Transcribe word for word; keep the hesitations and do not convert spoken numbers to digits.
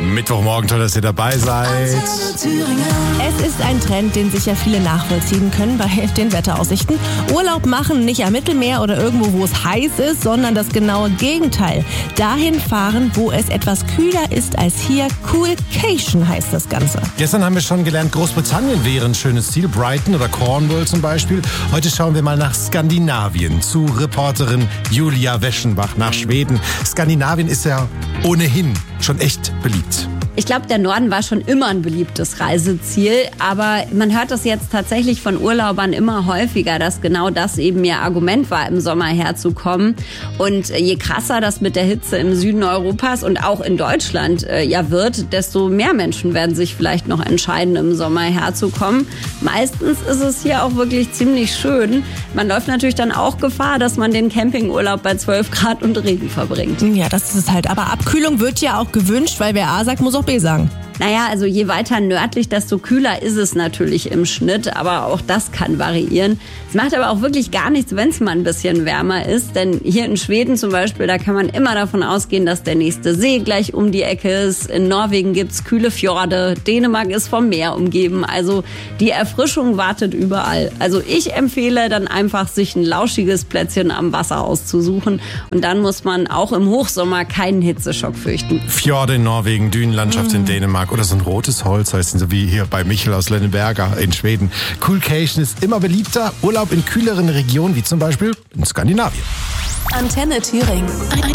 Mittwochmorgen, toll, dass ihr dabei seid. Es ist ein Trend, den sicher viele nachvollziehen können bei den Wetteraussichten. Urlaub machen nicht am Mittelmeer oder irgendwo, wo es heiß ist, sondern das genaue Gegenteil. Dahin fahren, wo es etwas kühler ist als hier. Coolcation heißt das Ganze. Gestern haben wir schon gelernt, Großbritannien wäre ein schönes Ziel, Brighton oder Cornwall zum Beispiel. Heute schauen wir mal nach Skandinavien zu Reporterin Julia Weschenbach nach Schweden. Skandinavien ist ja ohnehin schon echt beliebt. Ich glaube, der Norden war schon immer ein beliebtes Reiseziel, aber man hört das jetzt tatsächlich von Urlaubern immer häufiger, dass genau das eben ihr Argument war, im Sommer herzukommen. Und je krasser das mit der Hitze im Süden Europas und auch in Deutschland äh, ja wird, desto mehr Menschen werden sich vielleicht noch entscheiden, im Sommer herzukommen. Meistens ist es hier auch wirklich ziemlich schön. Man läuft natürlich dann auch Gefahr, dass man den Campingurlaub bei zwölf Grad und Regen verbringt. Ja, das ist es halt. Aber Abkühlung wird ja auch gewünscht, weil wer A sagt, muss auch B sagen. Naja, also je weiter nördlich, desto kühler ist es natürlich im Schnitt, aber auch das kann variieren. Es macht aber auch wirklich gar nichts, wenn es mal ein bisschen wärmer ist, denn hier in Schweden zum Beispiel, da kann man immer davon ausgehen, dass der nächste See gleich um die Ecke ist. In Norwegen gibt's kühle Fjorde, Dänemark ist vom Meer umgeben, also die Erfrischung wartet überall. Also ich empfehle dann einfach, sich ein lauschiges Plätzchen am Wasser auszusuchen und dann muss man auch im Hochsommer keinen Hitzeschock fürchten. Fjorde in Norwegen, Dünenlandschaft mhm. in Dänemark. Oder so ein rotes Holz, heißt so wie hier bei Michel aus Lenneberger in Schweden. Coolcation ist immer beliebter. Urlaub in kühleren Regionen, wie zum Beispiel in Skandinavien. Antenne Thüringen.